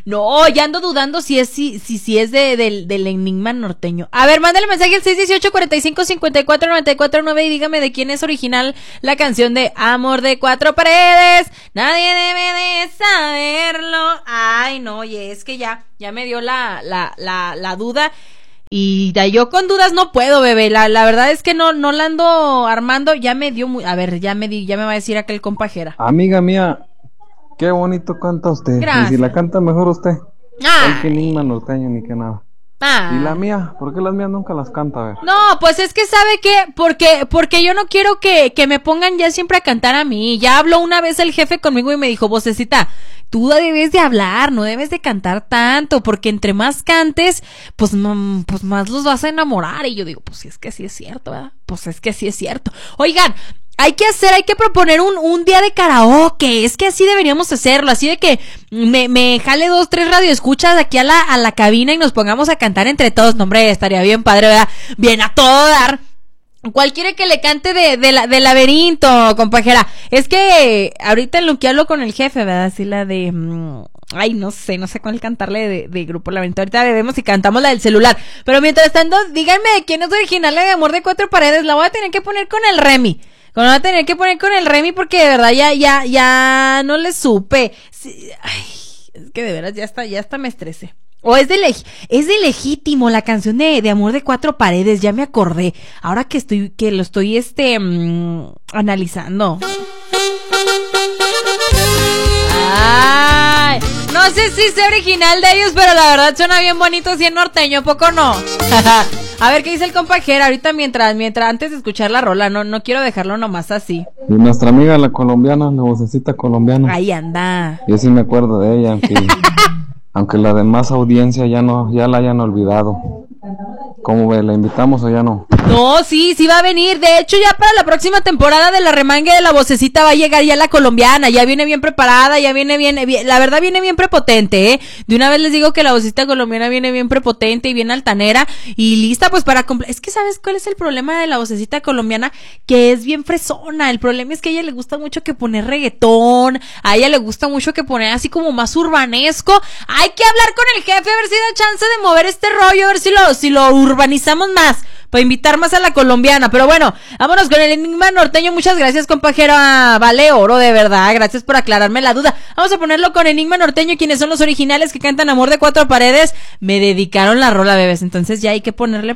No, ya ando dudando si es del Enigma Norteño. A ver, mándale mensaje al 618-45-54-94-9 y dígame de quién es original la canción de Amor de Cuatro Paredes. Nadie debe de saberlo. Ay, no, oye, es que ya me dio la duda. Y yo con dudas no puedo, bebé. La verdad es que no la ando armando. Ya me dio muy... A ver, ya me va a decir aquel compajera. Amiga mía, qué bonito canta usted. Gracias. Y si la canta mejor usted. Ay. Que Enigma Norteño ni que nada. Ah. Y la mía, ¿por qué las mías nunca las canta? A ver. No, pues es que ¿sabe qué? Porque yo no quiero que me pongan ya siempre a cantar a mí. Ya habló una vez el jefe conmigo y me dijo, vocecita, tú debes de hablar, no debes de cantar tanto, porque entre más cantes, pues más los vas a enamorar. Y yo digo, pues es que sí es cierto, ¿verdad? Pues es que sí es cierto. Oigan, hay que proponer un día de karaoke, es que así deberíamos hacerlo, así de que me jale 2, 3 radioescuchas aquí a la cabina y nos pongamos a cantar entre todos. No, hombre, estaría bien padre, ¿verdad? Bien a todo dar. Cualquiera que le cante de laberinto, compajera. Es que ahorita en lo que hablo con el jefe, ¿verdad? Así la de... Ay, no sé cuál cantarle de Grupo Laberinto. Ahorita bebemos y cantamos la del celular. Pero mientras tanto, díganme de quién es original la de Amor de Cuatro Paredes. La voy a tener que poner con el Remy. Porque de verdad ya no le supe. Sí, ay, es que de veras ya está me estresé. O es de legítimo la canción de Amor de Cuatro Paredes, ya me acordé. Ahora que lo estoy analizando. Ay, no sé si es original de ellos, pero la verdad suena bien bonito así en norteño, ¿a poco no? A ver qué dice el compajero ahorita mientras antes de escuchar la rola, no quiero dejarlo nomás así. Y nuestra amiga la colombiana, la vocecita colombiana. Ahí anda. Yo sí me acuerdo de ella, aunque la demás audiencia ya la hayan olvidado. ¿Cómo ve? ¿La invitamos o ya no? No, sí va a venir. De hecho, ya para la próxima temporada de la remangue de la vocecita va a llegar ya la colombiana. Ya viene bien preparada, ya viene bien, la verdad viene bien prepotente, ¿eh? De una vez les digo que la vocecita colombiana viene bien prepotente y bien altanera y lista pues para es que ¿sabes cuál es el problema de la vocecita colombiana? Que es bien fresona. El problema es que a ella le gusta mucho que poner reggaetón, a ella le gusta mucho que poner así como más urbanesco. Hay que hablar con el jefe a ver si da chance de mover este rollo, a ver si lo urbanizamos más, para invitar más a la colombiana. Pero bueno, vámonos con el Enigma Norteño. Muchas gracias, compajera, vale oro, de verdad, gracias por aclararme la duda. Vamos a ponerlo con Enigma Norteño, quienes son los originales que cantan Amor de Cuatro Paredes. Me dedicaron la rola, bebés, entonces ya hay que ponerle